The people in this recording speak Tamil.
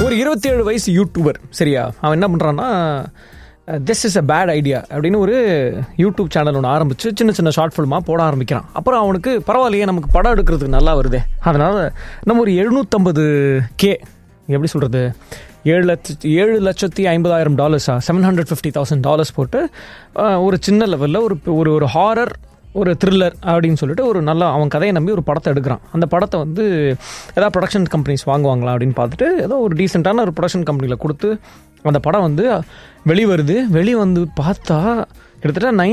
ஒரு 27 வயசு யூடியூபர், சரியா? அவன் என்ன பண்ணுறான்னா, this is a bad idea அப்படின்னு ஒரு யூடியூப் சேனல் ஒன்று ஆரம்பித்து சின்ன சின்ன ஷார்ட் ஃபில்மாக போட ஆரம்பிக்கிறான். அப்புறம் அவனுக்கு பரவாயில்லையே, நமக்கு படம் எடுக்கிறதுக்கு நல்லா வருதே, அதனால் நம்ம ஒரு 750K, எப்படி சொல்கிறது, $7,50,000 $750,000 போட்டு ஒரு சின்ன லெவலில் ஒரு ஹாரர், ஒரு த்ரில்லர் அப்படின்னு சொல்லிட்டு ஒரு நல்ல அவன் கதையை நம்பி ஒரு படத்தை எடுக்கிறான். அந்த படத்தை வந்து ஏதாவது ப்ரொடக்ஷன் கம்பெனிஸ் வாங்குவாங்களா அப்படின்னு பார்த்துட்டு ஏதோ ஒரு டீசெண்டான ஒரு ப்ரொடக்ஷன் கம்பெனியில் கொடுத்து அந்த படம் வந்து வெளிவருது. வெளிவந்து பார்த்தா கிட்டத்தட்ட